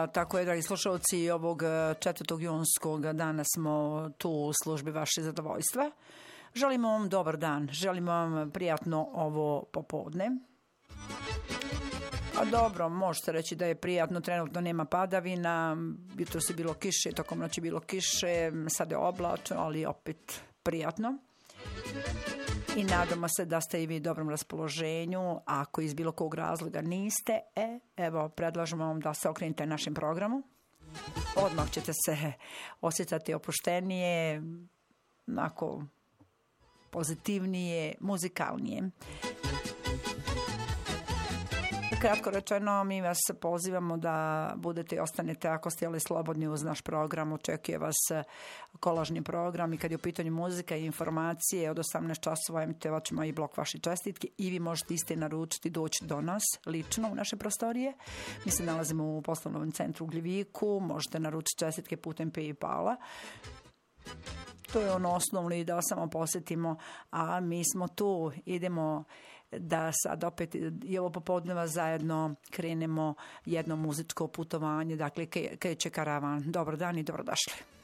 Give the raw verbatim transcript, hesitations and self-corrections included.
Pa tako je, dragi slušalci, ovog četvrtog junskog dana smo tu u službi vaše zadovoljstva. Želimo vam dobar dan, želimo vam prijatno ovo popodne. A dobro, možete reći da je prijatno, trenutno nema padavina, jutro se bilo kiše, tokom noći bilo kiše, sad je oblačno, ali opet prijatno. I nadamo se da ste i vi u dobrom raspoloženju. Ako iz bilo kog razloga niste, e, evo, predlažemo vam da se okrenete našem programu. Odmah ćete se osjećati opuštenije, onako pozitivnije, muzikalnije. Kratko rečeno, mi vas pozivamo da budete i ostanete, ako ste ali slobodni, uz naš program. Očekuje vas kolažni program i kad je u pitanju muzika i informacije od osamnaest časova emitovat ćemo i blok vaše čestitke i vi možete iste naručiti, doći do nas lično u naše prostorije. Mi se nalazimo u poslovnom centru u Gljeviku, možete naručiti čestitke putem PayPala. To je ono osnovno i da samo posjetimo, a mi smo tu, idemo da sad opet i ovo popodneva zajedno krenemo jedno muzičko putovanje, dakle kreće karavan. Dobar dan i dobrodošli.